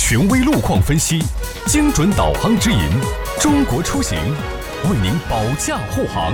权威路况分析，精准导航指引，中国出行为您保驾护航。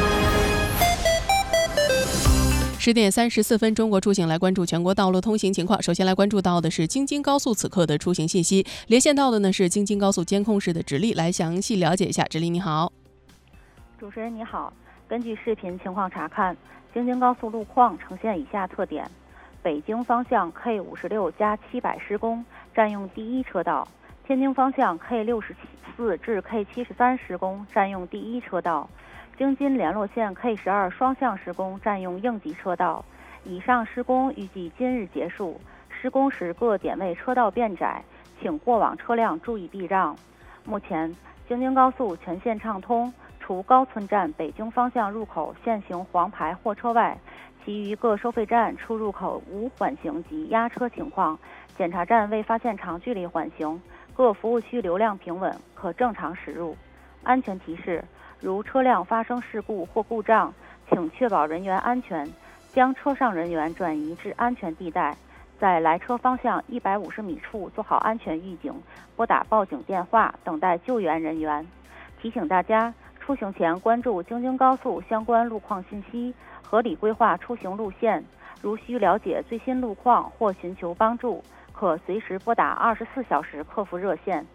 10:34，中国出行来关注全国道路通行情况。首先来关注到的是京津高速此刻的出行信息，连线到的呢是京津高速监控室的直立，来详细了解一下。直立你好。 主持人你好，根据视频情况查看，京津高速路况呈现以下特点：北京方向 K56+700施工，占用第一车道；天津方向 K64至 K73施工，占用第一车道；京津联络线 K12双向施工，占用应急车道。以上施工预计今日结束，施工时各点位车道变窄，请过往车辆注意避让。目前，京津高速全线畅通，除高村站北京方向入口限行黄牌货车外，其余各收费站出入口无缓行及压车情况，检查站未发现长距离缓行，各服务区流量平稳，可正常驶入。安全提示：如车辆发生事故或故障，请确保人员安全，将车上人员转移至安全地带，在来车方向150米处做好安全预警，拨打报警电话，等待救援人员。提醒大家，出行前关注京津高速相关路况信息，合理规划出行路线。如需了解最新路况或寻求帮助，可随时拨打24小时客服热线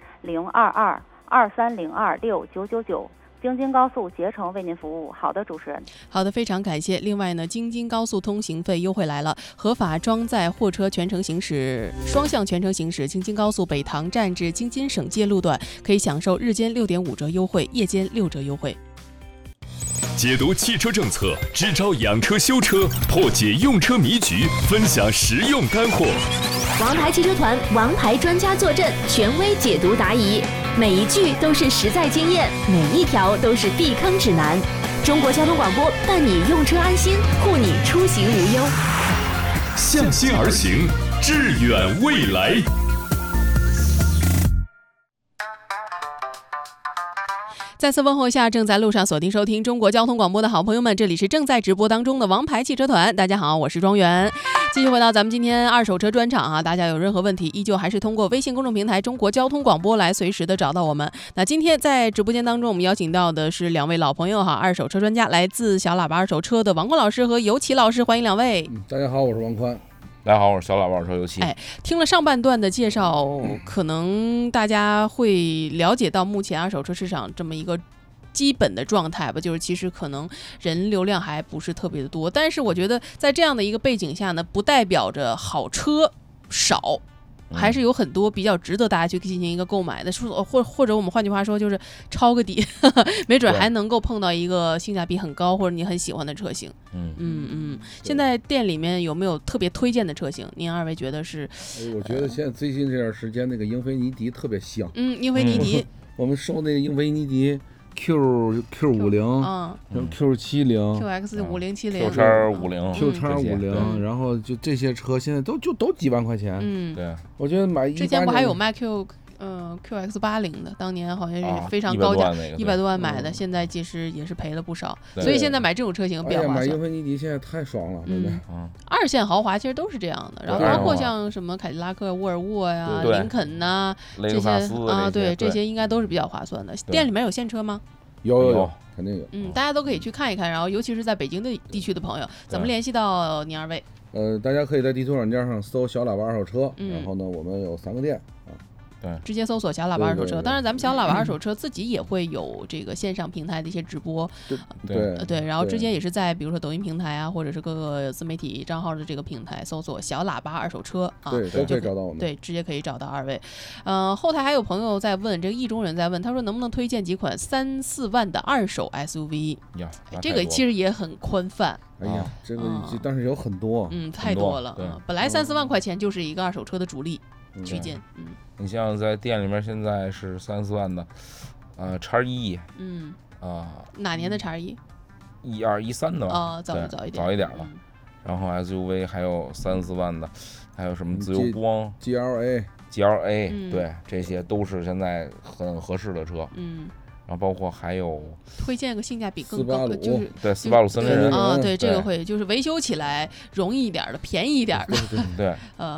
022-2302-6999。京津高速竭诚为您服务。好的，主持人。 好的，非常感谢。另外呢，京津高速通行费优惠来了，合法装载货车全程行驶、双向全程行驶京津高速北塘站至京津省界路段，可以享受日间6.5折优惠，夜间6折优惠。 解读汽车政策，支招养车修车，破解用车迷局，分享实用干货。 王牌汽车团，王牌专家坐镇，权威解读答疑，每一句都是实在经验，每一条都是避坑指南。中国交通广播伴你用车安心，护你出行无忧。 向心而行，致远未来。 再次问候一下正在路上锁定收听中国交通广播的好朋友们，这里是正在直播当中的王牌汽车团。大家好，我是庄园。继续回到咱们今天二手车专场啊，大家有任何问题依旧还是通过微信公众平台中国交通广播来随时的找到我们。那今天在直播间当中，我们邀请到的是两位老朋友哈，二手车专家，来自小喇叭二手车的王宽老师和尤其老师，欢迎两位。 大家好，我是王宽。 大家好，我是小喇叭二手车尤其。 听了上半段的介绍，可能大家会了解到目前二手车市场这么一个基本的状态吧，就是其实可能人流量还不是特别的多，但是我觉得在这样的一个背景下呢，不代表着好车少，还是有很多比较值得大家去进行一个购买的，或者我们换句话说就是抄个底没准还能够碰到一个性价比很高或者你很喜欢的车型。现在店里面有没有特别推荐的车型？您二位觉得是？ 我觉得现在最近这段时间那个英菲尼迪特别香。 英菲尼迪， 我们收那个英菲尼迪Q50、Q70、 QX5070、 QX50，然后就这些车现在都几万块钱。 对， 我觉得买之前不还有卖QX80的，当年好像是非常高价，100多万买的，现在其实也是赔了不少。所以现在买这种车型比较划算。 买英菲尼迪现在太爽了，对不对？ 二线豪华其实都是这样的，然后包括像什么凯迪拉克、沃尔沃呀、林肯呐这些啊，对，这些应该都是比较划算的。店里面有现车吗？ 有，肯定有。 大家都可以去看一看，然后尤其是在北京的地区的朋友，怎么联系到您二位？ 大家可以在地图软件上搜小喇叭二手车，然后呢，我们有3个店啊。 对， 直接搜索小喇叭二手车。当然咱们小喇叭二手车自己也会有这个线上平台的一些直播，对，然后之前也是在比如说抖音平台啊，或者是各个自媒体账号的这个平台搜索小喇叭二手车啊， 对，都可以找到我们。 对，直接可以找到二位。后台还有朋友在问，这个意中人在问，他说能不能推荐几款3-4万的二手 SUV？这个其实也很宽泛。 这个但是有很多， 太多了。本来3-4万块钱就是一个二手车的主力区间。 你像在店里面现在是3-4万的，X1， 哪年的 X1？12、 13的吧， 早一点了。然后 SUV 还有3-4万的，还有什么自由光、GLA，对，这些都是现在很合适的车。然后包括还有推荐个性价比更高的，就是对480森林人对，这个会就是维修起来容易一点的，便宜一点的， 对。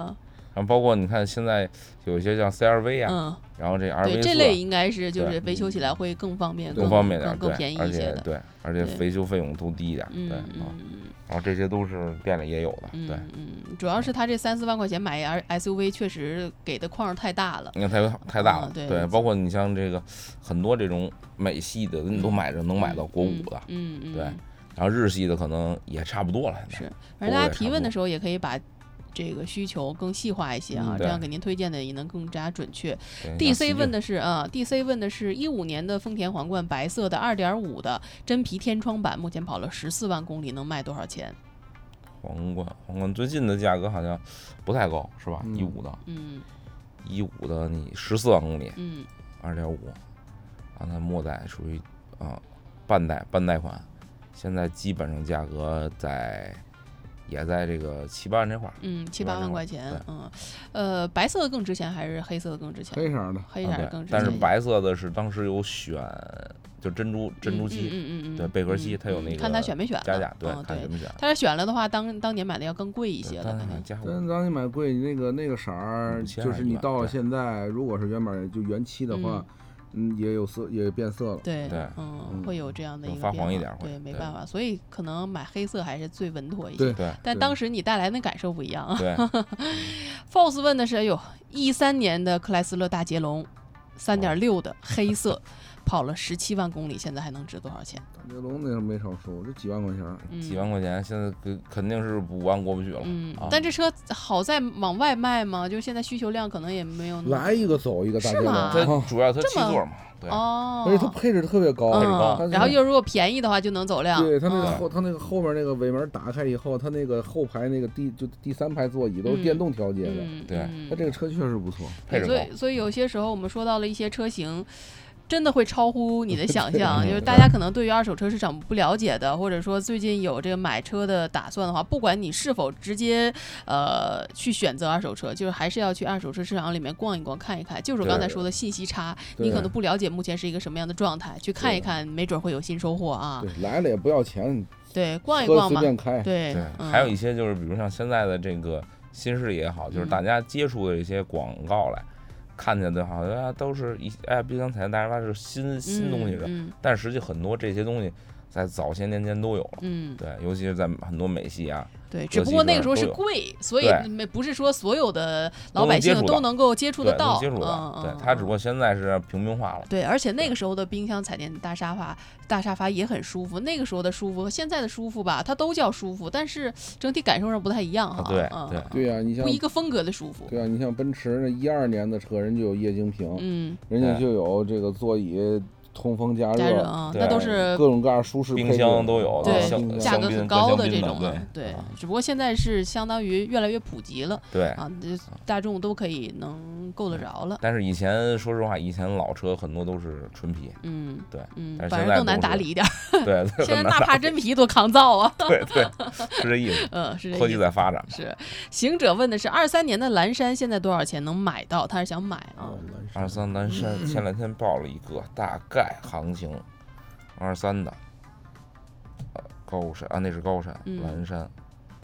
然后包括你看现在有一些像 CRV 啊，然后这 RV4， 对，这类应该是就是维修起来会更方便， 更方便点， 更便宜一些的， 而且维修费用都低一点，对，然后这些都是店里也有的，对， 主要是他这3-4万块钱买 SUV 确实给的框太大了， 你看太大了，对，包括你像这个很多这种美系的，你都能买到国5的，对，然后日系的可能也差不多了， 是，反正大家提问的时候也可以把这个需求更细化一些啊，这样给您推荐的也能更加准确。DC 问的是DC 问的是15年的丰田皇冠白色的2.5的真皮天窗版，目前跑了14万公里，能卖多少钱？ 皇冠最近的价格好像不太高，是吧？15的，15的你14万公里，2.5，那末代属于半代款，现在基本上价格也在这个7、8万这块儿 ，7、8万块钱，白色的更值钱还是黑色的更值钱？ 黑色的更值钱。 但是白色的是当时有选，就珍珠漆，对，贝壳漆，它有那个看它选没选加价，对，看选没选。 它是选了的话，当年买的要更贵一些的， 但当你买贵，那个色儿，就是你到了现在，如果是原版就原漆的话。也变色了， 对，会有这样的一个发黄一点， 对，没办法，所以可能买黑色还是最稳妥一些。 对， 但当时你带来的感受不一样啊。 对 ，Fox 问的是，13年的克莱斯勒大捷龙，3.6的黑色，跑了17万公里，现在还能值多少钱？ 大捷龙那没少说，这几万块钱， 几万块钱，现在肯定是5万过不去了。 但这车好在往外卖嘛，就现在需求量可能也没有。 来一个走一个大捷龙， 它主要它7座嘛，对， 而且它配置特别高， 然后如果便宜的话就能走量。 对，它那个后面那个尾门打开以后，它那个后排那个第3排座椅都是电动调节的， 对， 它这个车确实不错， 配置高。 所以有些时候我们说到了一些车型。真的会超乎你的想象，就是大家可能对于二手车市场不了解的，或者说最近有这个买车的打算的话，不管你是否直接去选择二手车，就是还是要去二手车市场里面逛一逛、看一看。就是我刚才说的信息差，你可能不了解目前是一个什么样的状态，去看一看，没准会有新收获啊。 对，来了也不要钱， 对，逛一逛嘛。对， 还有一些就是比如像现在的这个新势力也好，就是大家接触的一些广告来。看见的好像都是碧江彩大家是新东西的，但实际很多这些东西在早些年间都有了，对，尤其是在很多美系啊， 对，只不过那个时候是贵，所以不是说所有的老百姓都能够接触得到， 对，它只不过现在是平民化了， 对，而且那个时候的冰箱彩电大沙发也很舒服，那个时候的舒服和现在的舒服吧，它都叫舒服，但是整体感受上不太一样哈， 对呀，你像不一个风格的舒服， 对啊，你像奔驰那12年的车，人就有液晶屏，人家就有这个座椅。通风加热啊，那都是各种各样舒适配置， 冰箱都有， 对，价格很高的这种，对，只不过现在是相当于越来越普及了， 对啊，大众都可以能够得着了。 但是以前说实话，以前老车很多都是纯皮， 对， 反正更难打理一点， 对， 现在哪怕真皮多抗造啊， 对，是这意思， 是这意思， 科技在发展。 是，行者问的是23年的蓝山现在多少钱能买到？他是想买啊。 23蓝山前2天报了一个大概行情，23的，高山啊，那是高山，蓝山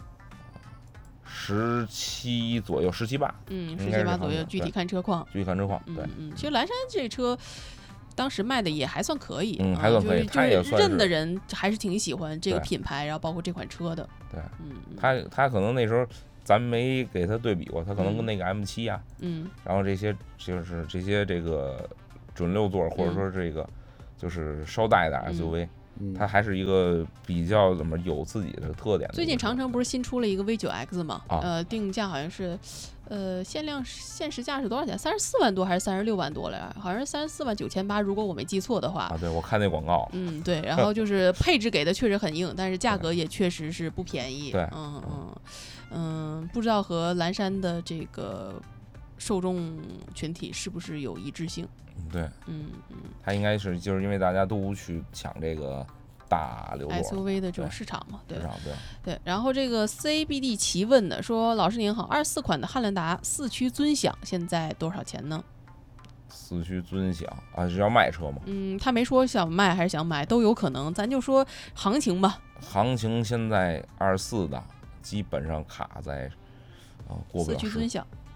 ，17左右，17、8， 17、8左右，具体看车况， 对， 其实蓝山这车。当时卖的也还算可以， 还算可以，他也算认的人还是挺喜欢这个品牌，然后包括这款车的。 对，他可能那时候咱没给他对比过，他可能跟那个 M7啊，然后这些就是这些这个准6座或者说这个就是稍大一点 SUV，它还是一个比较有自己的特点的。 最近长城不是新出了一个 V9X 吗？定价好像是。限时价是多少钱？34万多还是36万多了？好像是34万9800，如果我没记错的话。 对，我看那广告。 对，然后就是配置给的确实很硬，但是价格也确实是不便宜。 对， 不知道和蓝山的这个受众群体是不是有一致性？ 对，它应该是就是因为大家都去抢这个。大6座 SUV 的这种市场嘛， 对。 然后这个 CBD 奇问的说：“老师您好，24款的汉兰达4驱尊享现在多少钱呢 ？4驱尊享啊，是要卖车吗？ 他没说想卖还是想买，都有可能。咱就说行情吧。 行情现在24的基本上卡在过不了 4驱尊享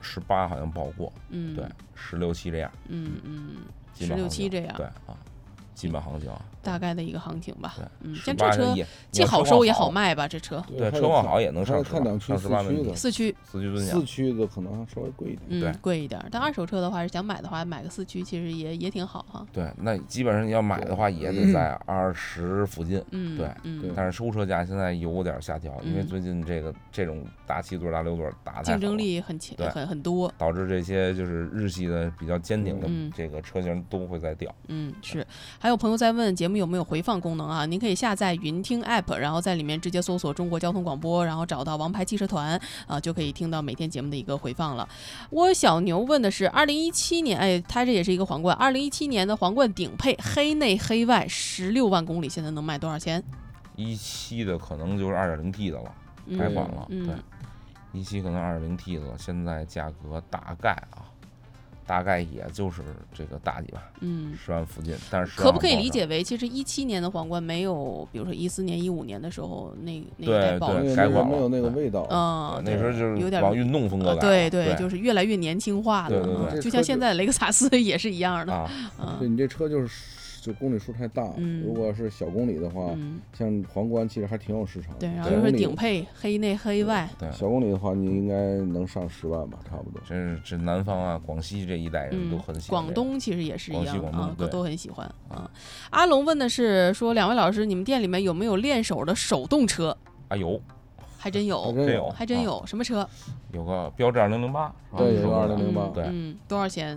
18好像报过，对，16、17这样 ，16、17这样， 对啊，基本行情啊， 大概的一个行情吧。 像这车既好收也好卖吧？这车对，车况好也能上看两驱 18万 ，4驱 4 驱的可能稍微贵一点， 对， 贵一点。但二手车的话，想买的话，买个4驱其实也挺好哈。 对，那基本上你要买的话，也得在20附近，对，但是收车价现在有点下调，因为最近这种大7座、大6座打太好了， 竞争力很多， 导致这些就是日系的比较坚挺的这个车型都会在掉。 是。还有朋友在问节目有没有回放功能啊？您可以下载云听 app， 然后在里面直接搜索中国交通广播，然后找到王牌汽车团就可以听到每天节目的一个回放了。窝小牛问的是2017年，它这也是一个皇冠，2017年的皇冠顶配黑内黑外16万公里，现在能卖多少钱 ？17的可能就是 2.0T 的了，改款了，对，17可能 2.0T 的了，现在价格大概也就是这个大几吧，10万附近。但是可不可以理解为，其实17年的皇冠没有，比如说14年、15年的时候那一代保对改款没有那个味道那时候就是有点往运动风格改， 对，就是越来越年轻化了， 对， 就像现在的雷克萨斯也是一样的。 对，你这车就公里数太大，如果是小公里的话，像皇冠其实还挺有市场的。 对，然后又是顶配黑内黑外， 对， 小公里的话你应该能上10万吧，差不多。 这南方啊、广西这一带人都很喜欢， 广东其实也是一样啊， 都很喜欢啊。阿龙问的是说，两位老师，你们店里面有没有练手的手动车？ 有， 还真有，什么车？ 有个标致2008， 对，有个2008， 对， 多少钱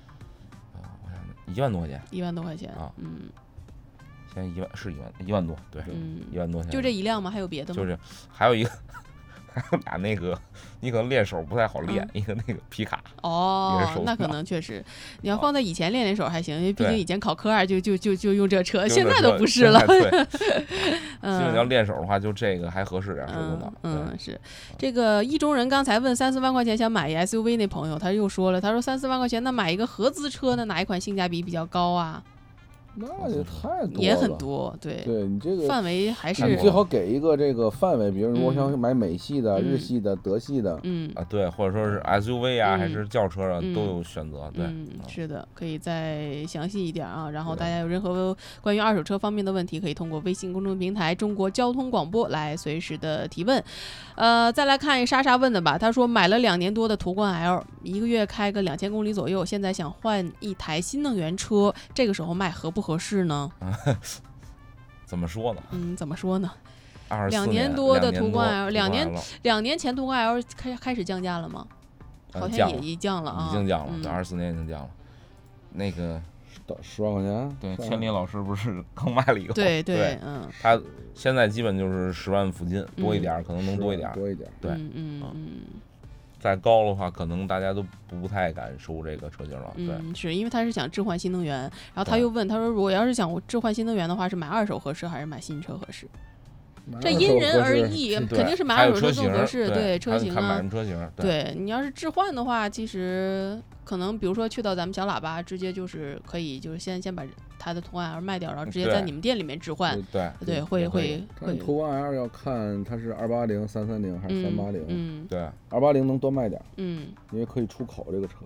？1万多块钱 ，1万多块钱啊， 现在1万多，对，1万多钱， 就这一辆吗？还有别的吗？ 就是还有一个，还有俩那个，你可能练手不太好练，一个那个皮卡那可能确实，你要放在以前练手还行，因为毕竟以前考科2就用这车，现在都不是了。 基本要练手的话，就这个还合适点，手动挡。 是这个意中人刚才问3-4万块钱想买一 SUV 那朋友，他又说了，他说3-4万块钱那买一个合资车呢，哪一款性价比比较高啊？ 那也太多了， 也很多，对你这个范围还是你最好给一个这个范围，比如我想买美系的、日系的、德系的， 对，或者说是 SUV 啊，还是轿车啊，都有选择，对， 是的，可以再详细一点啊。然后大家有任何关于二手车方面的问题，可以通过微信公众平台中国交通广播来随时的提问。再来看莎莎问的吧，他说买了2年多的途观 L， 1个月开个2000公里左右，现在想换一台新能源车，这个时候卖合不合适呢？ 怎么说呢 ？2年多的途观 L， 2年前途观 L 开始降价了吗？好像也降了啊， 已经降了，对，24年已经降了。那个 10万块钱， 对，千里老师不是刚卖了一个？ 对， 他现在基本就是10万附近，多一点可能能多一点，对，再高的话，可能大家都不太敢收这个车型了。对， 是因为他是想置换新能源，然后他又问，他说如果要是想置换新能源的话，是买二手合适还是买新车合适？这因人而异，肯定是买二手车更合适。对，车型啊，对，你要是置换的话，其实可能比如说去到咱们小喇叭，直接就是可以，就是先把他的途观 L 卖掉，然后直接在你们店里面置换。对，会。 途观 L 要看它是280、330还是380。 对 ，280能多卖点。因为可以出口这个车。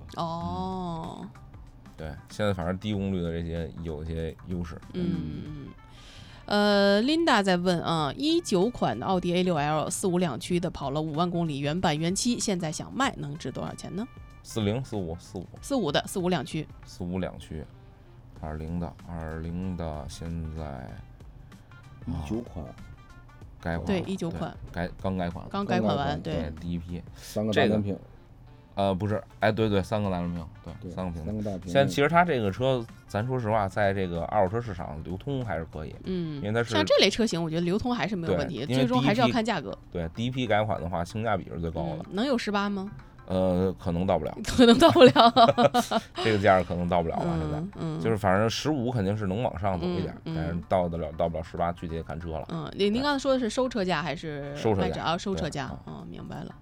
对，现在反正低功率的这些有些优势。 Linda 在问啊，19款的奥迪 A6L 45两驱的，跑了5万公里，原版原漆，现在想卖能值多少钱呢？45的45两驱，20的现在 19款， 改款对19款，刚改款完，对第一批 3个大单屏。 不是，对，3个大屏，对，3个屏。现在其实它这个车，咱说实话，在这个二手车市场流通还是可以，因为它是像这类车型，我觉得流通还是没有问题，最终还是要看价格。 对，第一批改款的话，性价比是最高的。 能有18吗？ 可能到不了， 这个价可能到不了了。现在，就是反正15肯定是能往上走一点，但是到不了18，具体得看车了。 您刚才说的是收车价还是收车价？ 收车价，明白了。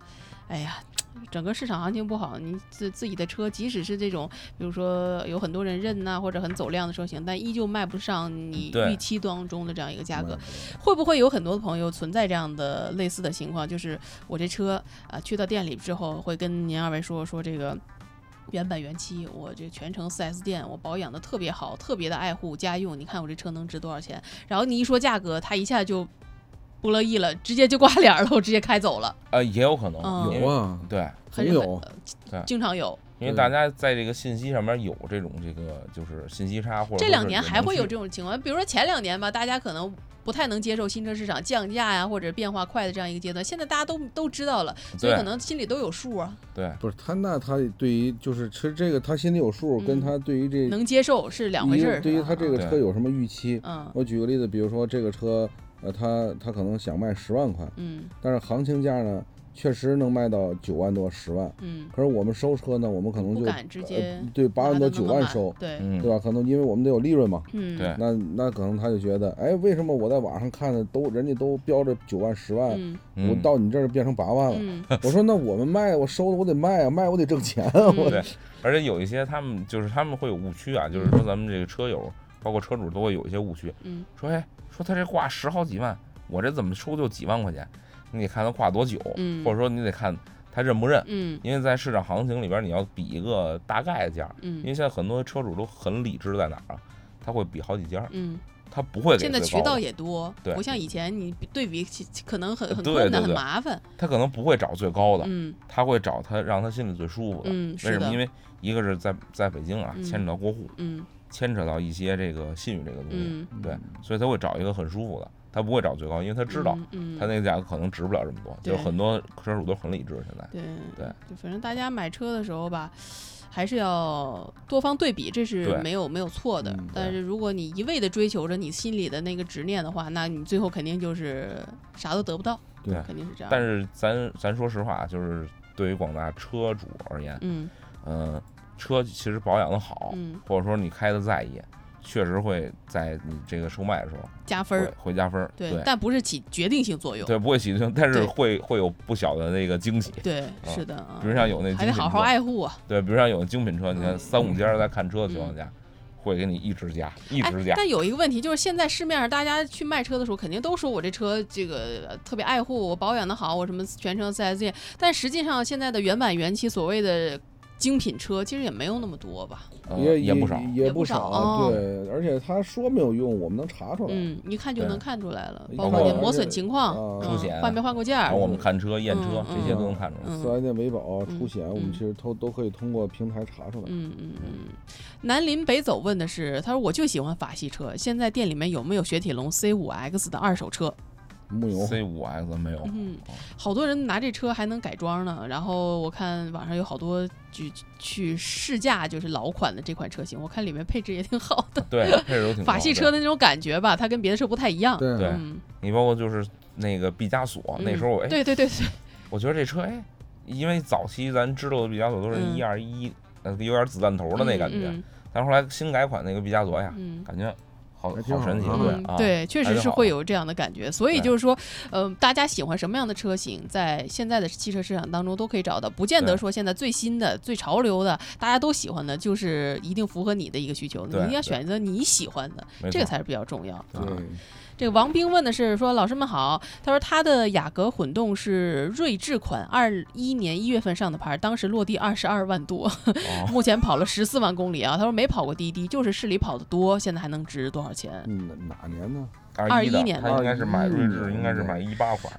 哎呀。整个市场行情不好，你自己的车，即使是这种，比如说有很多人认呐，或者很走量的车型，但依旧卖不上你预期当中的这样一个价格。会不会有很多的朋友存在这样的类似的情况？就是我这车去到店里之后，会跟您二位说这个原版原漆，我这全程 4S 店，我保养的特别好，特别的爱护家用。你看我这车能值多少钱？然后你一说价格，他一下就不乐意了，直接就挂脸了，我直接开走了。 也有可能， 有啊， 对， 很有， 对， 经常有。 因为大家在这个信息上面有这种就是信息差，或者这2年还会有这种情况。比如说前2年吧，大家可能不太能接受新车市场降价呀，或者变化快的这样一个阶段。现在大家都知道了，所以可能心里都有数啊。 对， 不是他对于就是车这个他心里有数，跟他对于这能接受是两回事。 对于他这个车有什么预期？我举个例子，比如说这个车，他可能想卖10万块，但是行情价呢？确实能卖到9万多10万，可是我们收车呢，我们可能就不敢直接对8万多9万收， 对吧？可能因为我们得有利润嘛， 对， 那可能他就觉得，哎，为什么我在网上看的人家都标着9万10万，我到你这儿变成8万了，我说那我们卖，我收的我得卖啊，卖我得挣钱啊， 对，而且有一些他们会有误区啊，就是说咱们这个车友包括车主都会有一些误区，说他这挂10好几万，我这怎么收就几万块钱？你得看他挂多久，或者说你得看他认不认，因为在市场行情里边你要比一个大概的价，因为现在很多车主都很理智在哪儿啊？他会比好几家，他不会给现在渠道也多， 对， 不像以前你对比可能很困难很麻烦。 他可能不会找最高的，他会找他让他心里最舒服的。为什么？因为一个是在北京啊，牵扯到过户，牵扯到一些这个信誉这个东西，对，所以他会找一个很舒服的。他不会找最高，因为他知道他那个价格可能值不了这么多，就很多车主都很理智。现在对， 就反正大家买车的时候吧，还是要多方对比，这是没有错的。但是如果你一味的追求着你心里的那个执念的话，那你最后肯定就是啥都得不到。 对， 肯定是这样。 但是咱说实话，就是对于广大车主而言，车其实保养的好，或者说你开的在意。确实会在你这个售卖的时候加分， 会加分， 对，但不是起决定性作用， 对，不会起决定性，但是会有不小的那个惊喜， 对，是的， 比如像有那还得好好爱护啊， 对，比如像有精品车，你看3-5家在看车的情况下，会给你一直加。 但有一个问题就是，现在市面上大家去卖车的时候，肯定都说我这车这个特别爱护，我保养的好，我什么全程 4S 店，但实际上现在的原版原漆所谓的精品车其实也没有那么多吧， 也不少， 也不少，对，而且他说没有用，我们能查出来， 一看就能看出来了，包括你磨损情况、 出险换没换过件， 然后我们看车验车这些都能看出来 ，4S 店维保、出险，我们其实都可以通过平台查出来。 南临北走问的是，他说我就喜欢法系车，现在店里面有没有雪铁龙 C5X 的二手车？ 木有 C5X 没有， 好多人拿这车还能改装呢。然后我看网上有好多去试驾，就是老款的这款车型，我看里面配置也挺好的。 对，配置都挺好。 法系车的那种感觉吧，它跟别的车不太一样。 对，你包括就是那个毕加索，那时候对， 我觉得这车因为早期咱知道的毕加索都是1.21，有点子弹头的那感觉，但后来新改款那个毕加索呀，感觉。好神奇， 对，确实是会有这样的感觉。所以就是说，大家喜欢什么样的车型，在现在的汽车市场当中都可以找到，不见得说现在最新的、最潮流的，大家都喜欢的，就是一定符合你的一个需求。你一定要选择你喜欢的，这个才是比较重要的。这个王兵问的是说，老师们好，他说他的雅阁混动是锐志款，21年1月份上的牌，当时落地22万多，目前跑了14万公里啊。他说没跑过滴滴，就是市里跑的多，现在还能值多少钱？ 哪年呢 ？21年， 他应该是买锐志，应该是买18款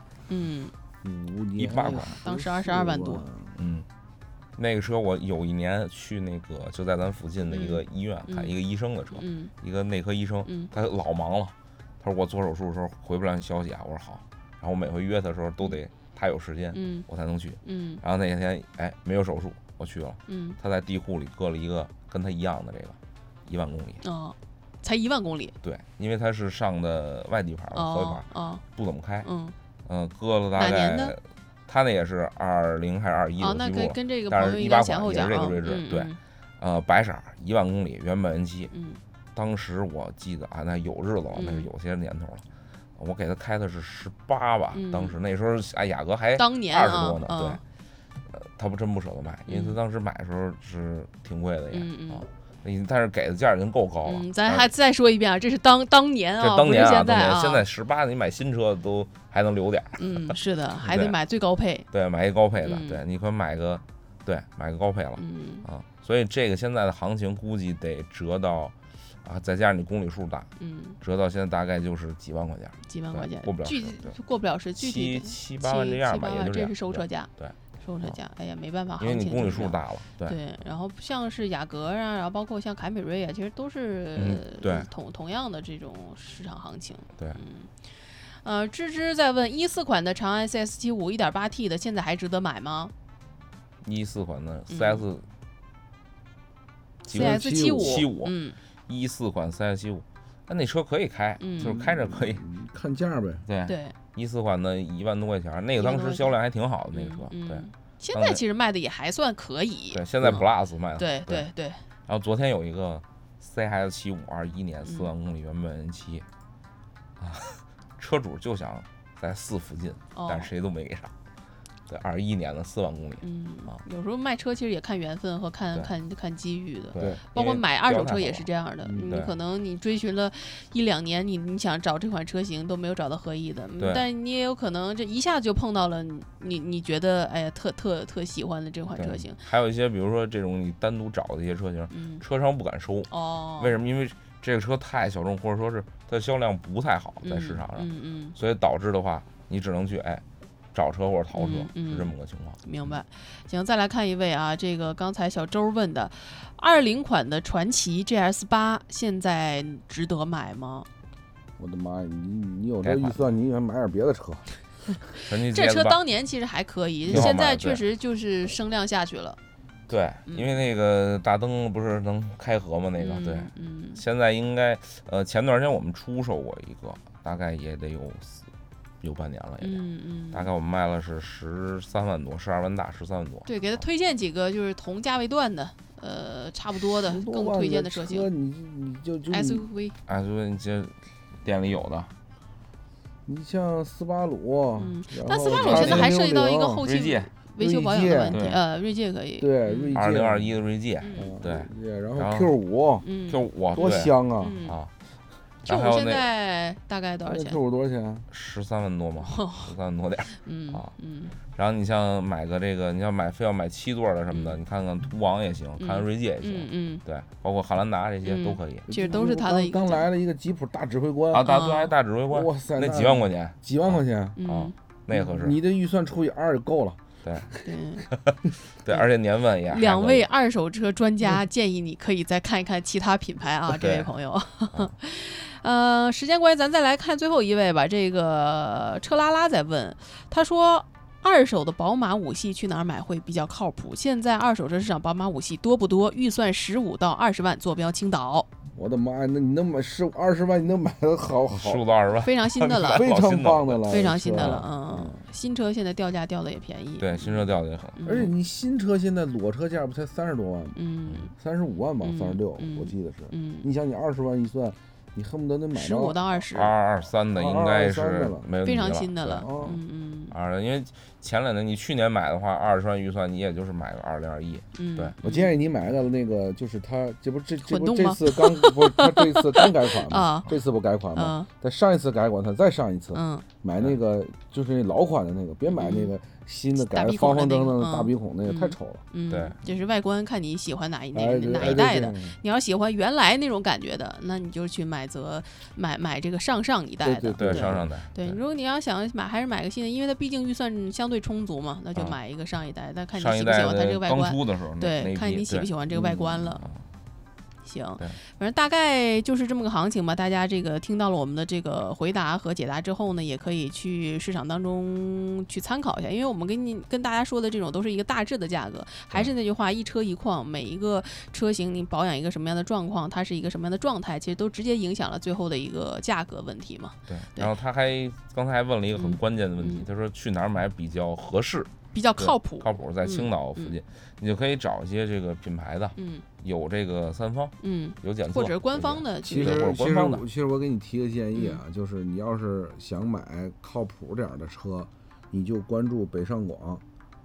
，18款， 当时22万多， 那个车我有一年去那个就在咱附近的一个医院看一个医生的车，一个内科医生，他老忙了。他说我做手术的时候回不了你消息啊，我说好，然后我每回约他的时候都得他有时间，我才能去，然后那天没有手术，我去了，他在地库里搁了一个跟他一样的这个1万公里， 才1万公里， 对，因为他是上的外地牌合法不怎么开，搁了大概，他那也是20还是21， 那跟这个但是18 前后款也是这个锐志，对，白色1万公里原版原漆，当时我记得那有日子了，那是有些年头了。我给他开的是18吧，当时那时候雅阁还当年 20多呢，对。 他真不舍得卖，因为他当时买的时候是挺贵的也但是给的价已经够高了。 咱还再说一遍啊，这是当年啊， 这当年现在现在18你买新车都还能留点。 是的，还得买最高配。 对，买一高配的，对，你可买个高配了。所以这个现在的行情估计得折到再加上你公里数大，折到现在大概就是几万块钱，过不了10，具体7、8万这样吧，也就这是收车价。 对。 收车价，哎呀，没办法， 因为你公里数大了， 对。然后像是雅阁啊，然后包括像凯美瑞啊，其实都是同样的这种市场行情。 对， 芝芝在问14款的长安 CS75 1.8T 的现在还值得买吗 ？14款的 CS75， 14款 CS75，那车可以开，就是开着可以看价呗。 对。 14款的1万多块钱，那个当时销量还挺好的那个车，对。 现在其实卖的也还算可以。 对，现在 Plus 卖的。 对。 然后昨天有一个 CS75 21年4万公里原本人骑，车主就想在4附近，但是谁都没给上。对，21年的4万公里。 有时候卖车其实也看缘分和看机遇的。 对， 包括买二手车也是这样的。你可能你追寻了1-2年，你想找这款车型都没有找到合意的，但你也有可能这一下就碰到了你觉得哎呀特喜欢的这款车型。 还有一些比如说这种你单独找的一些车型，车商不敢收。为什么？因为这个车太小众，或者说是它的销量不太好在市场上，所以导致的话，你只能去找车或者淘车，是这么个情况。 明白。行，再来看一位啊，这个刚才小周问的20款的传祺 GS8 现在值得买吗？ 我的妈呀，你有这预算，你应该买点别的车。 这车当年其实还可以，现在确实就是声量下去了。 对，因为那个大灯不是能开合吗？那个对，现在应该前段时间我们出售过一个，大概也得有半年了，也大概我们卖了是13万多，12万大，13万多。 对，给他推荐几个就是同价位段的，差不多的更推荐的车型。 你就 SUV， 你这店里有的。 你像斯巴鲁， 但斯巴鲁现在还涉及到一个后期维修保养的问题。锐界可以。 对，锐界 2021的锐界，对， 然后 Q5， 多香啊 ！Q5现在大概多少钱 ？Q5多少钱 ？13万多嘛，13万多点。然后你像买个这个，你要非要买7座的什么的，你看看途昂也行，看看锐界也行，对，包括汉兰达这些都可以。 其实都是它的一个。 刚来了一个吉普大指挥官大指挥官， 哇塞， 那几万块钱，那个合适。 你的预算除以2就够了。 对，而且年份也。 2位二手车专家建议你可以再看一看其他品牌啊，这位朋友。时间关系，咱再来看最后一位吧。这个车拉拉在问，他说二手的宝马5系去哪儿买会比较靠谱？现在二手车市场宝马5系多不多？预算15到20万，坐标青岛。 我的妈呀，那你能买20万，你能买个好 15到20万， 非常新的了， 非常棒的了， 非常新的了。新车现在掉价掉的也便宜， 对，新车掉的也很。 而且你新车现在裸车价不才30多万吗？35万吧，36，我记得是。你想你20万预算，你恨不得能买到 15到20。 223的应该是没问题了， 非常新的了。 因为前2年你去年买的话，20万预算你也就是买个2021。对， 我建议你买个那个，就是它这次刚不是它这次刚改款嘛，这次不改款嘛，在上一次改款它再上一次，买那个就是那老款的那个，别买那个新的改方方正正的大鼻孔那个太丑了。 对， 就是外观看你喜欢哪一代的。你要喜欢原来那种感觉的，那你就去买这个上一代的。 对，上代。 对，如果你要想买，还是买个新的，因为它毕竟预算相对充足嘛，那就买一个上一代。但看你喜不喜欢它这个外观。 刚出的时候， 对，看你喜不喜欢这个外观了。行，反正大概就是这么个行情吧。大家这个听到了我们的这个回答和解答之后呢，也可以去市场当中去参考一下，因为我们跟大家说的这种都是一个大致的价格。还是那句话，一车一况，每一个车型你保养一个什么样的状况，它是一个什么样的状态，其实都直接影响了最后的一个价格问题嘛。 对。然后他刚才还问了一个很关键的问题，他说去哪儿买比较合适？ 比较靠谱， 在青岛附近，你就可以找一些这个品牌的，有这个3方，有检测， 或者是官方的， 其实我给你提个建议啊，就是你要是想买靠谱点的车，你就关注北上广，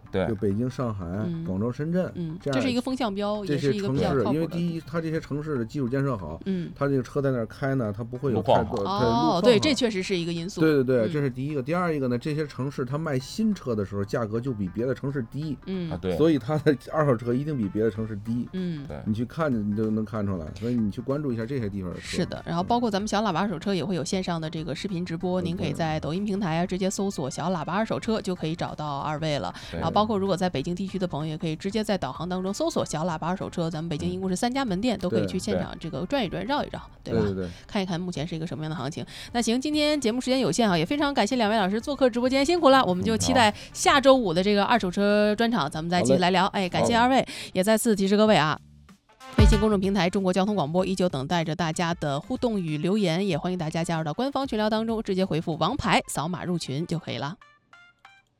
对， 就北京、上海、广州、深圳， 这是一个风向标， 这些城市，因为第一，它这些城市的基础建设好，它这个车在那儿开呢，它不会有太多哦，对，这确实是一个因素。 对，这是第一个。第二一个呢，这些城市它卖新车的时候，价格就比别的城市低， 对， 所以它的二手车一定比别的城市低， 对， 你去看你就能看出来，所以你去关注一下这些地方的车。 是的，然后包括咱们小喇叭二手车也会有线上的这个视频直播，您可以在抖音平台啊直接搜索小喇叭二手车就可以找到二位了。然后包括如果在北京地区的朋友，也可以直接在导航当中搜索小喇叭二手车，咱们北京一共是3家门店，都可以去现场这个转一转、绕一绕，对吧？ 对， 看一看目前是一个什么样的行情。那行，今天节目时间有限啊，也非常感谢2位老师做客直播间，辛苦了。我们就期待下周5的这个二手车专场，咱们再继续来聊。哎，感谢2位，也再次提示各位啊。微信公众平台中国交通广播依旧等待着大家的互动与留言，也欢迎大家加入到官方群聊当中，直接回复王牌扫码入群就可以了。